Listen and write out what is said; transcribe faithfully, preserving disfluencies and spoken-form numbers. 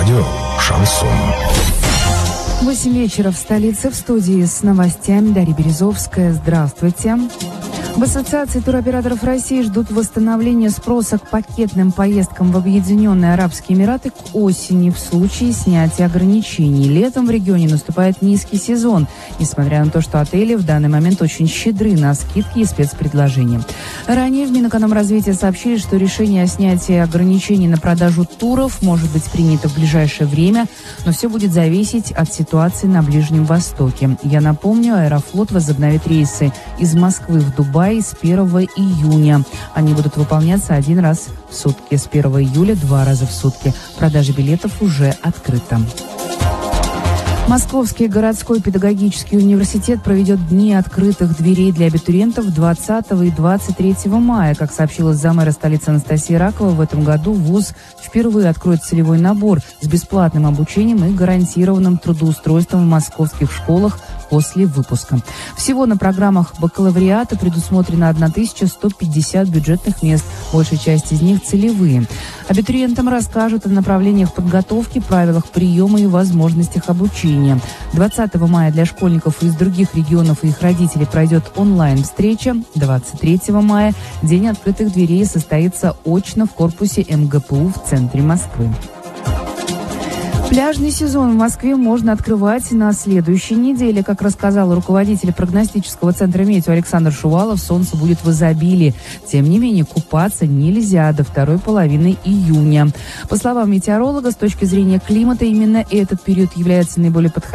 Радио «Шансон». восемь вечера в столице. В студии с новостями Дарья Березовская. Здравствуйте. В Ассоциации туроператоров России ждут восстановления спроса к пакетным поездкам в Объединенные Арабские Эмираты к осени в случае снятия ограничений. Летом в регионе наступает низкий сезон, несмотря на то, что отели в данный момент очень щедры на скидки и спецпредложения. Ранее в Минэкономразвития сообщили, что решение о снятии ограничений на продажу туров может быть принято в ближайшее время, но все будет зависеть от ситуации на Ближнем Востоке. Я напомню, Аэрофлот возобновит рейсы из Москвы в Дубай с первого июня. Они будут выполняться один раз в сутки. С первого июля два раза в сутки. Продажа билетов уже открыта. Московский городской педагогический университет проведет дни открытых дверей для абитуриентов двадцатого и двадцать третьего мая. Как сообщила заммэра столицы Анастасия Ракова, в этом году вуз впервые откроет целевой набор с бесплатным обучением и гарантированным трудоустройством в московских школах после выпуска. Всего на программах бакалавриата предусмотрено тысяча сто пятьдесят бюджетных мест, большая часть из них целевые. Абитуриентам расскажут о направлениях подготовки, правилах приема и возможностях обучения. двадцатого мая для школьников из других регионов и их родителей пройдет онлайн-встреча. двадцать третьего мая День открытых дверей состоится очно в корпусе эм гэ пэ у в центре Москвы. Пляжный сезон в Москве можно открывать на следующей неделе. Как рассказал руководитель прогностического центра «Метео» Александр Шувалов, солнце будет в изобилии. Тем не менее, купаться нельзя до второй половины июня. По словам метеоролога, с точки зрения климата, именно этот период является наиболее подходящим